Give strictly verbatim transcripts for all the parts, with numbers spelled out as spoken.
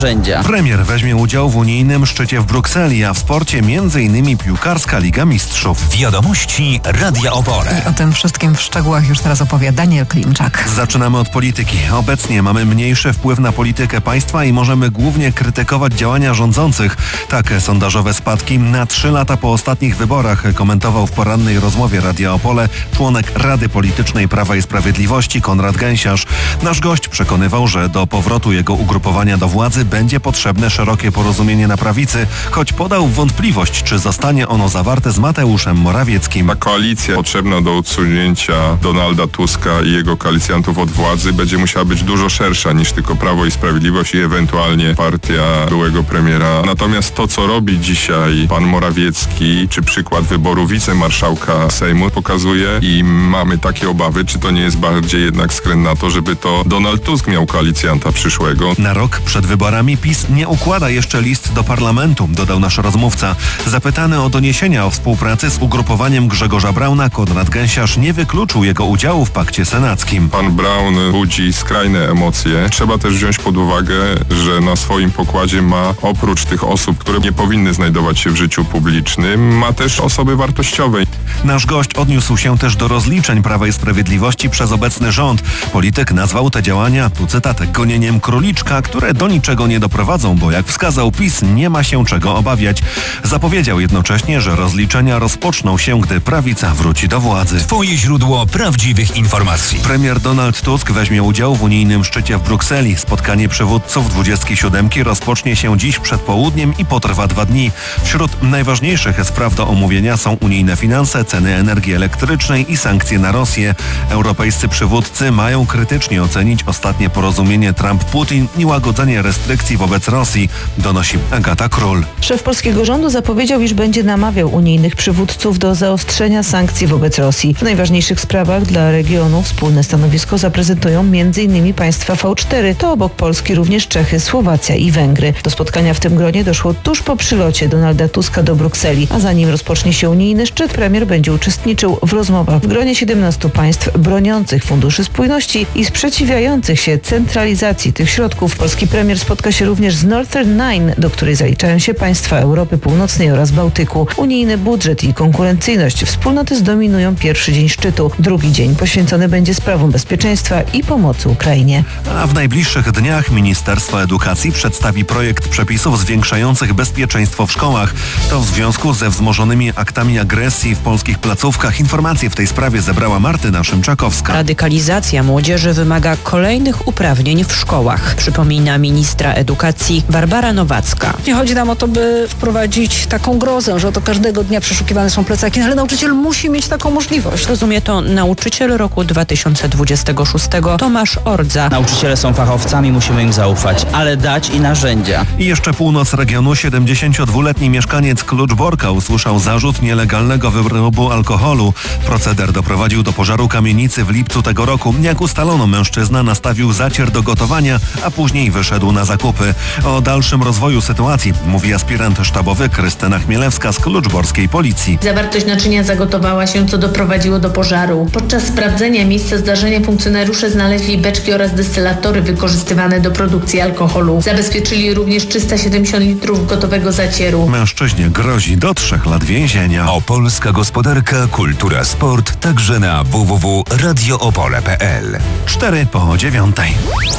narzędzia. Premier weźmie udział w unijnym szczycie w Brukseli, a w sporcie między innymi piłkarska Liga Mistrzów. Wiadomości Radia Opole. I o tym wszystkim w szczegółach już teraz opowie Daniel Klimczak. Zaczynamy od polityki. Obecnie mamy mniejszy wpływ na politykę państwa i możemy głównie krytykować działania rządzących. Takie sondażowe spadki na trzy lata po ostatnich wyborach komentował w porannej rozmowie Radia Opole członek Rady Politycznej Prawa i Sprawiedliwości Konrad Gęsiarz. Nasz gość przekonywał, że do powrotu jego ugrupowania do władzy będzie potrzebne szerokie porozumienie na prawicy, choć podał wątpliwość, czy zostanie ono zawarte z Mateuszem Morawieckim. Ta koalicja potrzebna do odsunięcia Donalda Tuska i jego koalicjantów od władzy będzie musiała być dużo szersza niż tylko Prawo i Sprawiedliwość i ewentualnie partia byłego premiera. Natomiast to, co robi dzisiaj pan Morawiecki, czy przykład wyboru wicemarszałka Sejmu pokazuje i mamy takie obawy, czy to nie jest bardziej jednak skręt na to, żeby to Donald Tusk miał koalicjanta przyszłego. Na rok przed wyborami PiS nie układa jeszcze list do parlamentu, dodał nasz rozmówca. Zapytany o doniesienia o współpracy z ugrupowaniem Grzegorza Brauna, Konrad Gęsiarz nie wykluczył jego udziału w pakcie senackim. Pan Braun budzi skrajne emocje. Trzeba też wziąć pod uwagę, że na swoim pokładzie ma oprócz tych osób, które nie powinny znajdować się w życiu publicznym, ma też osoby wartościowe. Nasz gość odniósł się też do rozliczeń Prawa i Sprawiedliwości przez obecny rząd. Polityk nazwał te działania, tu cytat, gonieniem króliczka, które do niczego nie doprowadzą, bo jak wskazał PiS, nie ma się czego obawiać. Zapowiedział jednocześnie, że rozliczenia rozpoczną się, gdy prawica wróci do władzy. Twoje źródło prawdziwych informacji. Premier Donald Tusk weźmie udział w unijnym szczycie w Brukseli. Spotkanie przywódców dwudziestki siódemki rozpocznie się dziś przed południem i potrwa dwa dni. Wśród najważniejszych spraw do omówienia są unijne finanse, ceny energii elektrycznej i sankcje na Rosję. Europejscy przywódcy mają krytycznie ocenić ostatnie porozumienie Trump-Putin i łagodzenie restrykcji wobec Rosji, donosi Agata Król. Szef polskiego rządu zapowiedział, iż będzie namawiał unijnych przywódców do zaostrzenia sankcji wobec Rosji. W najważniejszych sprawach dla regionu wspólne stanowisko zaprezentują m.in. państwa V cztery. To obok Polski również Czechy, Słowacja i Węgry. Do spotkania w tym gronie doszło tuż po przylocie Donalda Tuska do Brukseli, a zanim rozpocznie się unijny szczyt, premier będzie uczestniczył w rozmowach w gronie siedemnastu państw broniących funduszy spójności i sprzeciwiających się centralizacji tych środków. Polski premier spotka się również z Northern Nine, do której zaliczają się państwa Europy Północnej oraz Bałtyku. Unijny budżet i konkurencyjność wspólnoty zdominują pierwszy dzień szczytu. Drugi dzień poświęcony będzie sprawom bezpieczeństwa i pomocy Ukrainie. A w najbliższych dniach Ministerstwo Edukacji przedstawi projekt przepisów zwiększających bezpieczeństwo w szkołach. To w związku ze wzmożonymi aktami agresji w polskich placówkach. Informacje w tej sprawie zebrała Martyna Szymczakowska. Radykalizacja młodzieży wymaga kolejnych uprawnień w szkołach, przypomina ministra edukacji Barbara Nowacka. Nie chodzi nam o to, by wprowadzić taką grozę, że oto każdego dnia przeszukiwane są plecaki, ale nauczyciel musi mieć taką możliwość. Rozumie to nauczyciel roku dwa tysiące dwudziestego szóstego Tomasz Ordza. Nauczyciele są fachowcami, musimy im zaufać, ale dać i narzędzia. I jeszcze północ regionu. siedemdziesięciodwuletni mieszkaniec Kluczborka usłyszał zarzut nielegalnego wyrobu alkoholu. Proceder doprowadził do pożaru kamienicy w lipcu tego roku. Jak ustalono, mężczyzna nastawił zacier do gotowania, a później wyszedł na zakupy. O dalszym rozwoju sytuacji mówi aspirant sztabowy Krystyna Chmielewska z kluczborskiej policji. Zawartość naczynia zagotowała się, co doprowadziło do pożaru. Podczas sprawdzenia miejsca zdarzenia funkcjonariusze znaleźli beczki oraz dystylatory wykorzystywane do produkcji alkoholu. Zabezpieczyli również trzysta siedemdziesiąt litrów gotowego zacieru. Mężczyźnie grozi do trzech lat więzienia. Opolska gospodarka, kultura, sport, także na w w w kropka radio opole kropka p l. Cztery po dziewiątej.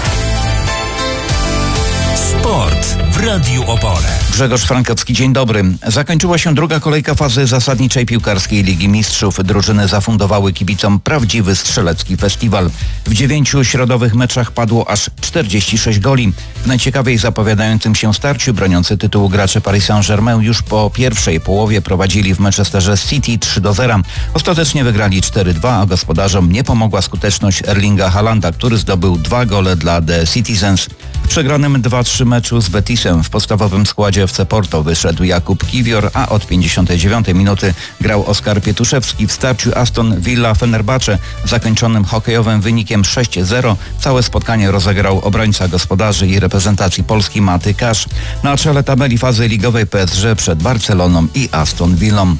Sport w Radiu Opole. Grzegorz Frankowski, dzień dobry. Zakończyła się druga kolejka fazy zasadniczej piłkarskiej Ligi Mistrzów. Drużyny zafundowały kibicom prawdziwy strzelecki festiwal. W dziewięciu środowych meczach padło aż czterdzieści sześć goli. W najciekawiej zapowiadającym się starciu broniący tytułu gracze Paris Saint-Germain już po pierwszej połowie prowadzili w Manchesterze City trzy do zera. Ostatecznie wygrali cztery dwa, a gospodarzom nie pomogła skuteczność Erlinga Haalanda, który zdobył dwa gole dla The Citizens. W przegranym dwa trzy meczu z Betisem w podstawowym składzie F C Porto wyszedł Jakub Kiwior, a od pięćdziesiątej dziewiątej minuty grał Oskar Pietuszewski. W starciu Aston Villa-Fenerbahce zakończonym hokejowym wynikiem sześć zero. Całe spotkanie rozegrał obrońca gospodarzy i reprezentacji Polski Maty Kasz. Na czele tabeli fazy ligowej P S G przed Barceloną i Aston Villą.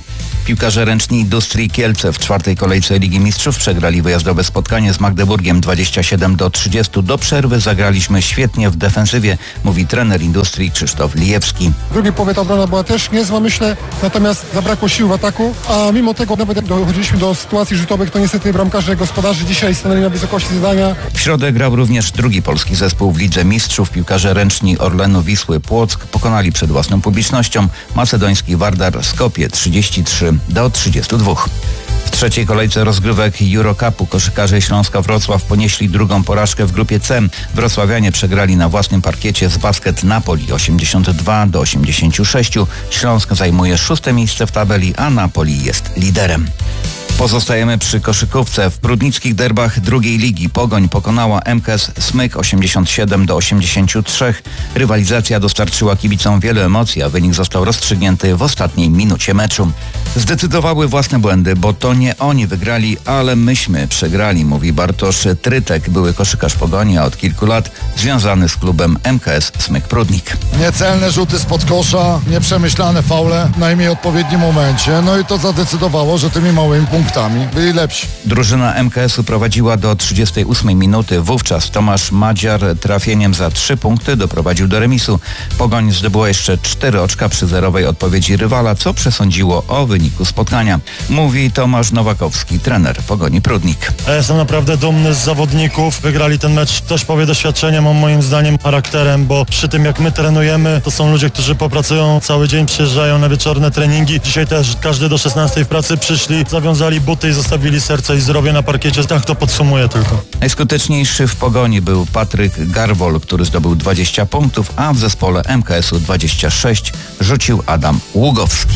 Piłkarze ręczni Industrii Kielce w czwartej kolejce Ligi Mistrzów przegrali wyjazdowe spotkanie z Magdeburgiem dwadzieścia siedem do trzydziestu. Do przerwy zagraliśmy świetnie w defensywie, mówi trener Industrii Krzysztof Lijewski. W drugiej połowie ta obrona była też niezła, myślę, natomiast zabrakło sił w ataku, a mimo tego nawet jak dochodziliśmy do sytuacji rzutowych, to niestety bramkarze gospodarzy dzisiaj stanęli na wysokości zadania. W środę grał również drugi polski zespół w Lidze Mistrzów. Piłkarze ręczni Orlenu Wisły Płock pokonali przed własną publicznością macedoński Vardar Skopje trzydzieści trzy do trzydziestu dwóch. W trzeciej kolejce rozgrywek Eurocupu koszykarze Śląska Wrocław ponieśli drugą porażkę w grupie C. Wrocławianie przegrali na własnym parkiecie z Basket Napoli osiemdziesiąt dwa do osiemdziesięciu sześciu. Śląsk zajmuje szóste miejsce w tabeli, a Napoli jest liderem. Pozostajemy przy koszykówce. W prudnickich derbach drugiej ligi Pogoń pokonała M K S Smyk osiemdziesiąt siedem do osiemdziesięciu trzech. Rywalizacja dostarczyła kibicom wiele emocji, a wynik został rozstrzygnięty w ostatniej minucie meczu. Zdecydowały własne błędy, bo to nie oni wygrali, ale myśmy przegrali, mówi Bartosz Trytek, były koszykarz Pogoni, a od kilku lat związany z klubem M K S Smyk Prudnik. Niecelne rzuty spod kosza, nieprzemyślane faule w najmniej odpowiednim momencie, no i to zadecydowało, że tymi małymi punktami byli lepsi. Drużyna M K S-u prowadziła do trzydziestej ósmej minuty. Wówczas Tomasz Madziar trafieniem za trzy punkty doprowadził do remisu. Pogoń zdobyła jeszcze cztery oczka przy zerowej odpowiedzi rywala, co przesądziło o wyniku spotkania. Mówi Tomasz Nowakowski, trener Pogoni Prudnik. Ja jestem naprawdę dumny z zawodników. Wygrali ten mecz też powie doświadczeniem, a moim zdaniem charakterem, bo przy tym jak my trenujemy, to są ludzie, którzy popracują cały dzień, przyjeżdżają na wieczorne treningi. Dzisiaj też każdy do szesnastej w pracy przyszli, zawiązali buty i zostawili serce i zdrowie na parkiecie. Tak to podsumuję tylko. Najskuteczniejszy w Pogoni był Patryk Garwol, który zdobył dwadzieścia punktów, a w zespole M K S-u dwadzieścia sześć rzucił Adam Ługowski.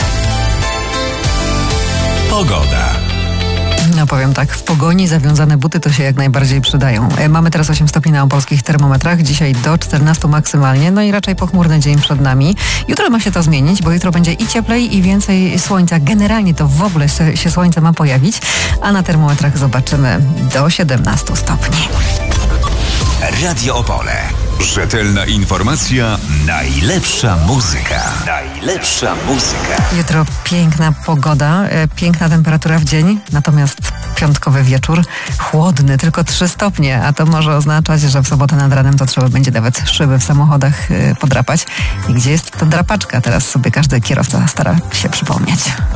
Pogoda. No powiem tak, w Pogoni zawiązane buty to się jak najbardziej przydają. E, Mamy teraz osiem stopni na opolskich termometrach, dzisiaj do czternastu maksymalnie, no i raczej pochmurny dzień przed nami. Jutro ma się to zmienić, bo jutro będzie i cieplej, i więcej słońca. Generalnie to w ogóle się, się słońce ma pojawić, a na termometrach zobaczymy do siedemnastu stopni. Radio Opole. Rzetelna informacja, najlepsza muzyka. Najlepsza muzyka. Jutro piękna pogoda, e, piękna temperatura w dzień, natomiast piątkowy wieczór chłodny, tylko trzy stopnie, a to może oznaczać, że w sobotę nad ranem to trzeba będzie nawet szyby w samochodach e, podrapać. I gdzie jest ta drapaczka? Teraz sobie każdy kierowca stara się przypomnieć.